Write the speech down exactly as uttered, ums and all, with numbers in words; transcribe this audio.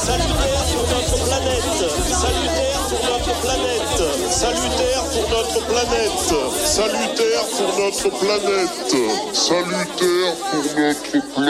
salutaire pour notre planète, salutaire pour notre planète, salutaire pour notre planète, salutaire pour notre planète, salutaire pour notre planète.